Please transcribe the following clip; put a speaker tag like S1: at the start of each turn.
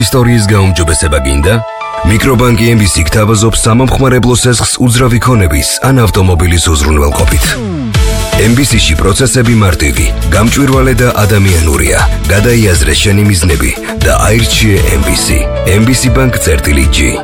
S1: ისტორიის გაუმჯობესება გინდა? მიკრობანკი MBC გთავაზობს სამომხმარებლო სესხს უძრავი ქონების ან ავტომობილის უზრუნველყოფით. MBC-ში პროცესები მარტივი, გამჭვირვალე და ადამიანურია. გადაიაზრე შენი მიზნები და აირჩიე MBC. MBC Bank წერტილი G.